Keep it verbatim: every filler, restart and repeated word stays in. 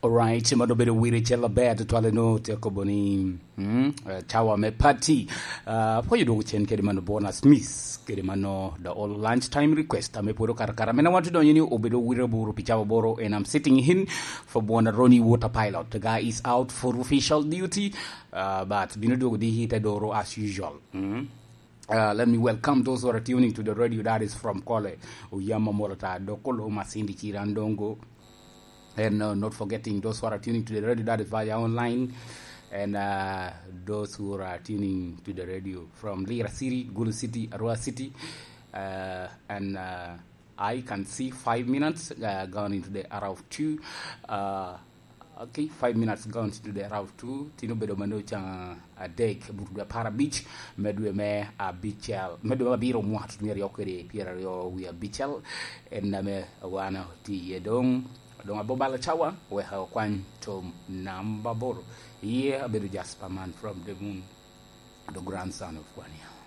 Alright, mado bedo wiri chela bed to ale no te ko boni hmm chawa me party uh po you do chen kedi mano bonus miss kedi mano the all lunch time request ame podo karakara mena want to do you obedo wiri buru pichawa boro and I'm sitting in for Bona Ronnie Water Pilot. The guy is out for official duty uh but bino do di hita doro as usual. hmm Uh, let me welcome those who are tuning to the radio that is from Kole, Uyama Morata, Dokolo Masindi Chirandongo. And uh, not forgetting those who are tuning to the radio that is via online, and uh, those who are tuning to the radio from Lira City, Gulu City, Arua City. Uh, and uh, I can see five minutes uh, gone into the hour of two. Uh, okay, five minutes gone into the hour of two. Tino bedo manocha a dek burda para beach. Medwe me a beachel. Medwe a biro muat near yokere piera yo we a beachel. And me wana ti yedong. Dong abobala chawa we ha kwan tom namba boro. Here abedu Jasper man from the moon, the grandson of Kwanya.